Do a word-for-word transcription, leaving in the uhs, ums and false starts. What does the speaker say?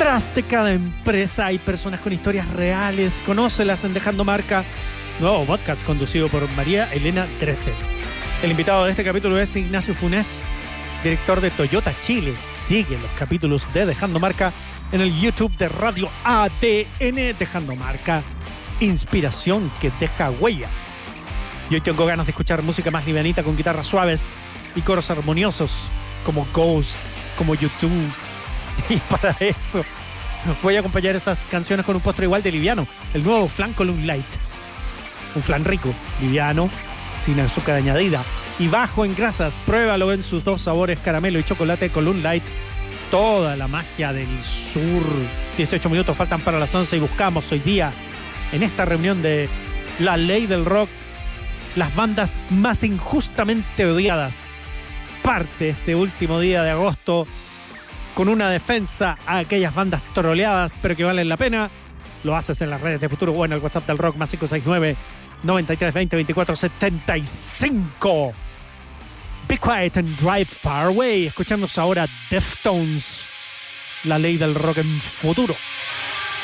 Detrás de cada empresa hay personas con historias reales. Conócelas en Dejando Marca, nuevo podcast conducido por María Elena Dressel. El invitado de este capítulo es Ignacio Funes, director de Toyota Chile. Sigue los capítulos de Dejando Marca en el YouTube de Radio A D N. Dejando Marca, inspiración que deja huella. Y hoy tengo ganas de escuchar música más livianita con guitarras suaves y coros armoniosos como Ghost, como YouTube. Y para eso voy a acompañar esas canciones con un postre igual de liviano, el nuevo flan Column Light. Un flan rico, liviano, sin azúcar añadida y bajo en grasas. Pruébalo en sus dos sabores, caramelo y chocolate. Column Light, toda la magia del sur. dieciocho minutos faltan para las once y buscamos hoy día, en esta reunión de La Ley del Rock, las bandas más injustamente odiadas. Parte este último día de agosto con una defensa a aquellas bandas troleadas pero que valen la pena. Lo haces en las redes de Futuro o en el WhatsApp del Rock más cinco seis nueve, noventa y tres veinte, veinticuatro setenta y cinco. Be Quiet and Drive Far Away. Escuchamos ahora Deftones, La Ley del Rock en Futuro.